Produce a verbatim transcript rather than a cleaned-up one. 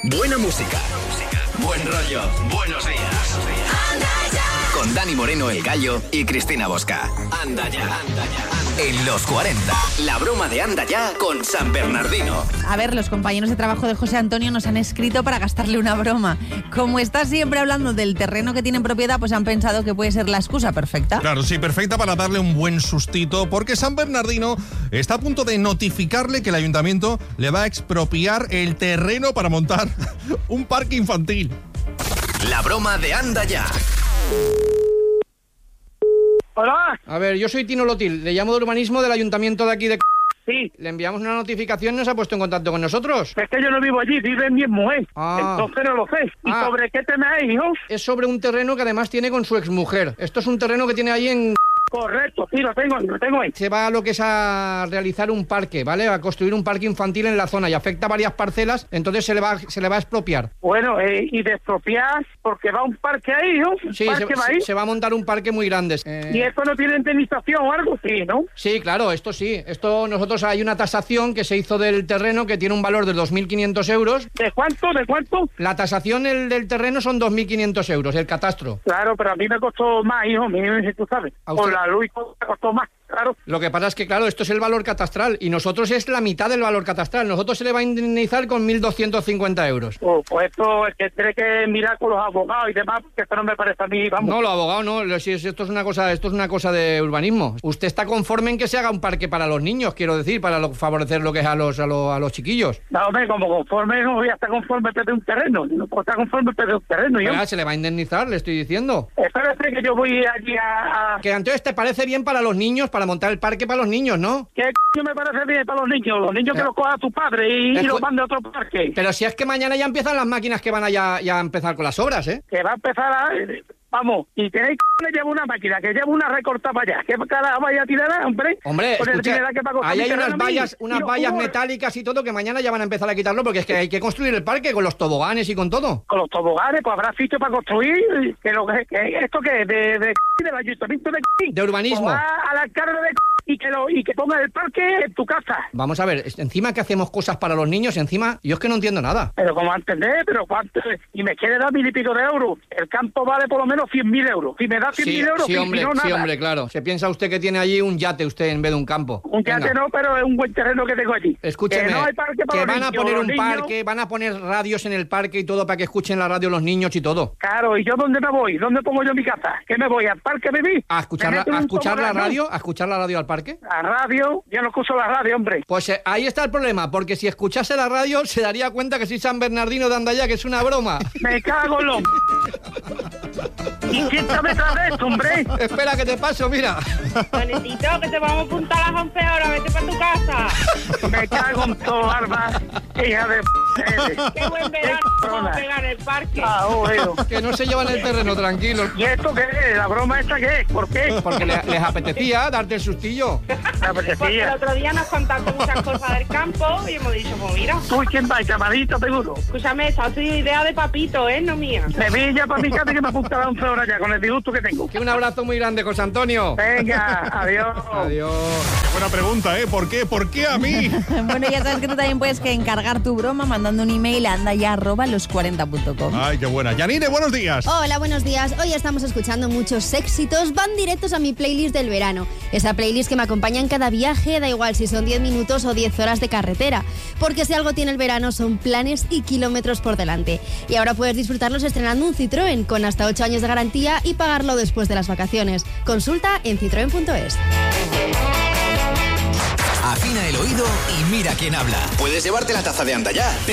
Buena música, buen rollo, buenos días. Anda ya. Con Dani Moreno, el Gallo, y Cristina Bosca. Anda ya, anda ya. En los cuarenta, la broma de Anda ya con San Bernardino. A ver, los compañeros de trabajo de José Antonio nos han escrito para gastarle una broma. Como está siempre hablando del terreno que tiene en propiedad, pues han pensado que puede ser la excusa perfecta. Claro, sí, perfecta para darle un buen sustito, porque San Bernardino está a punto de notificarle que el ayuntamiento le va a expropiar el terreno para montar un parque infantil. La broma de Anda ya. Hola. A ver, yo soy Tino Lotil, le llamo de urbanismo del ayuntamiento de aquí de... Sí. Le enviamos una notificación y nos ha puesto en contacto con nosotros. Es que yo no vivo allí, vive mi mujer. Ah. Entonces no lo sé. ¿Y Ah. sobre qué tema es, hijo? Es sobre un terreno que además tiene con su exmujer. Esto es un terreno que tiene ahí en... Correcto, sí, lo tengo, lo tengo ahí. Se va a lo que es a realizar un parque, ¿vale? A construir un parque infantil en la zona y afecta a varias parcelas, entonces se le va, se le va a expropiar. Bueno, eh, y de expropiar, porque va un parque ahí, hijo. ¿Un Sí, parque se, va ahí? se va a montar un parque muy grande. Eh, ¿Y esto no tiene indemnización o algo? Sí, ¿no? Sí, claro, esto sí. Esto nosotros hay una tasación que se hizo del terreno que tiene un valor de dos mil quinientos euros. ¿De cuánto? ¿De cuánto? La tasación el, del terreno son dos mil quinientos euros, el catastro. Claro, pero a mí me costó más, hijo, mío, tú sabes. ¿A usted? Con la luz me costó más, claro. Lo que pasa es que, claro, esto es el valor catastral y nosotros es la mitad del valor catastral. Nosotros se le va a indemnizar con mil doscientos cincuenta euros. Oh, pues esto es que tiene que mirar con los abogados y demás, porque esto no me parece a mí, vamos. No, los abogados no. Lo- si es- Esto es una cosa, esto es una cosa de urbanismo. Usted está conforme en que se haga un parque para los niños, quiero decir, para lo- favorecer lo que es a los, a los, a los chiquillos. No, hombre, como conforme no voy a estar conforme de un terreno. No puedo estar conforme de un terreno. Yo. Oiga, se le va a indemnizar, le estoy diciendo. Espérate que yo voy allí a... a... Que entonces te parece bien para los niños, para montar el parque para los niños, ¿no? ¿Qué c*** me parece bien para los niños? Los niños que Eh. los coja tu padre y, y Escu- los mande a otro parque. Pero si es que mañana ya empiezan las máquinas que van a ya, ya a empezar con las obras, ¿eh? Que va a empezar a... Vamos, y tenéis c*** le llevo una máquina, que llevo una recortada para allá. ¿Qué cara vaya a tirar, hombre? Hombre, Con el escucha, dinero que pago ahí hay mi unas terreno a mí. vallas, unas Y los vallas jugos- metálicas y todo que mañana ya van a empezar a quitarlo porque es que hay que construir el parque con los toboganes y con todo. Con los toboganes, pues habrá sitio para construir. Que lo que, que ¿Esto qué es? ¿De, de, c*** del ayuntamiento de c***? De urbanismo. Pues va al alcalde de c*** y que, lo, y que ponga el parque en tu casa. Vamos a ver, es- encima que hacemos cosas para los niños, encima, yo es que no entiendo nada. Pero como entender, pero cuánto, y me quiere dar mil y pico de euros. El campo vale por lo menos cien mil euros. Si me da cien mil euros, sí, si- hombre, si no, sí, nada. hombre, claro. Se piensa usted que tiene allí un yate usted en vez de un campo. Un yate Venga. no, pero es un buen terreno que tengo allí. Escúcheme, que no hay parque para que los van a niños, poner los un niños- parque, van a poner radios en el parque y todo para que escuchen la radio los niños y todo. Claro, ¿y yo dónde me voy? ¿Dónde pongo yo mi casa? ¿Qué me voy? ¿Al parque vivir? ¿A escuchar, ¿Me la, meto en a un escuchar la tobogán, no? radio? ¿A escuchar la radio al parque? La radio, yo no escucho la radio, hombre. Pues eh, ahí está el problema, porque si escuchase la radio se daría cuenta que soy San Bernardino de Andaya, que es una broma. Me cago en lo... ¿Y quién está detrás de esto, hombre? Espera que te paso, mira. Juanetito, que te vamos a apuntar a las once horas, vete para tu casa. Me cago en todo, Arma. Hija de... p***. Qué buen verano vamos a pegar en el parque. Ah, bueno. Que no se llevan el terreno, tranquilo. ¿Y esto qué es? ¿La broma esta qué es? ¿Por qué? Porque le- les apetecía darte el sustillo. Me Porque el apetecía. otro día nos contaste muchas cosas del campo y hemos dicho, pues mira, ¿Tú y quién vais, llamadito, seguro? escúchame, esa ha sido idea de Papito, ¿eh? No mía. Sevilla para mi casa que me apunta a las once horas ya, con el disgusto que tengo. Que un abrazo muy grande, José Antonio. Venga, adiós. Adiós. Buena pregunta, ¿eh? ¿Por qué? ¿Por qué a mí? Bueno, ya sabes que tú también puedes que encargar tu broma mandando un email a andaya arroba los cuarenta punto com. Ay, qué buena. Yanire, buenos días. Hola, buenos días. Hoy estamos escuchando muchos éxitos. Van directos a mi playlist del verano. Esa playlist que me acompaña en cada viaje, da igual si son diez minutos o diez horas de carretera. Porque si algo tiene el verano son planes y kilómetros por delante. Y ahora puedes disfrutarlos estrenando un Citroën con hasta ocho años de garantía y pagarlo después de las vacaciones. Consulta en citroen punto es. Afina el oído y mira quién habla. Puedes llevarte la taza de Anda ya.